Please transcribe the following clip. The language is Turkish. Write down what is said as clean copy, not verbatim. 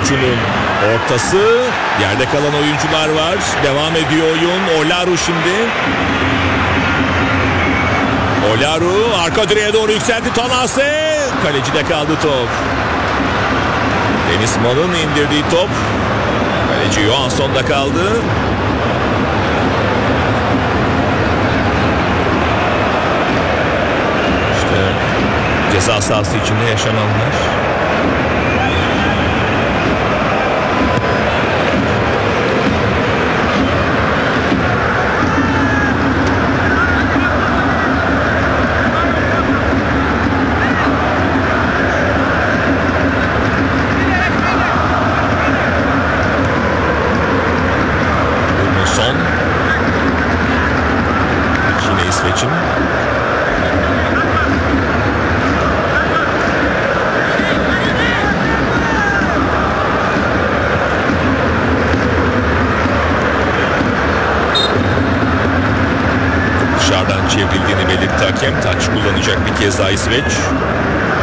Selçuk'un ortası, yerde kalan oyuncular var, devam ediyor oyun. Olaru şimdi. Olaru arka direğe doğru yükseltti, Tanase, kalecide kaldı top. Deniz Mal'ın indirdiği top, kaleci Johansson'da kaldı. İşte ceza sahası içinde yaşananlar. Yine İsveç'in. Dışarıdan çevrildiğini belirtti hakem. Taç kullanacak bir kez daha İsveç.